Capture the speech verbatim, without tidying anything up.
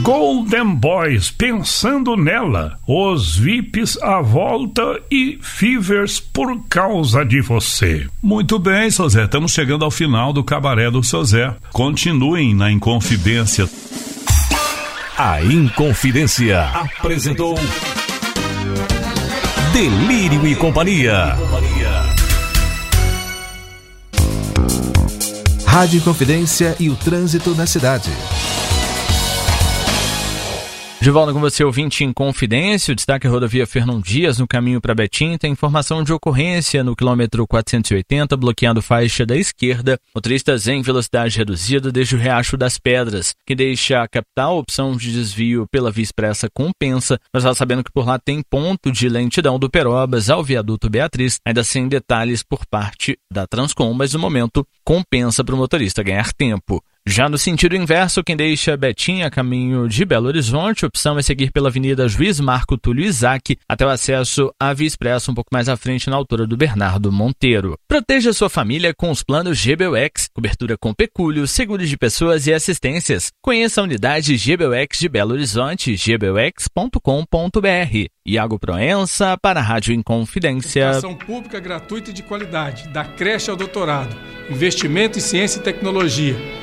Golden Boys, pensando nela. Os V I Ps à volta e Fevers por causa de você. Muito bem, seu Zé. Estamos chegando ao final do Cabaré do seu Zé. Continuem na Inconfidência. A Inconfidência apresentou Delírio e Companhia. Rádio Inconfidência e o trânsito na cidade. De volta com você, ouvinte em Confidência. O destaque é a rodovia Fernão Dias, no caminho para Betim. Tem informação de ocorrência no quilômetro quatrocentos e oitenta, bloqueando faixa da esquerda. Motoristas em velocidade reduzida desde o Riacho das Pedras, que deixa a capital. Opção de desvio pela Via Expressa compensa, mas já sabendo que por lá tem ponto de lentidão do Perobas ao viaduto Beatriz, ainda sem detalhes por parte da Transcom, mas no momento compensa para o motorista ganhar tempo. Já no sentido inverso, quem deixa Betim a caminho de Belo Horizonte, a opção é seguir pela Avenida Juiz Marco Túlio Isaac até o acesso à Via Expressa um pouco mais à frente na altura do Bernardo Monteiro. Proteja sua família com os planos G B U X, cobertura com pecúlio, seguros de pessoas e assistências. Conheça a unidade G B U X de Belo Horizonte, g b u x ponto com ponto b r. Iago Proença para a Rádio Inconfidência. Educação pública gratuita e de qualidade, da creche ao doutorado, investimento em ciência e tecnologia.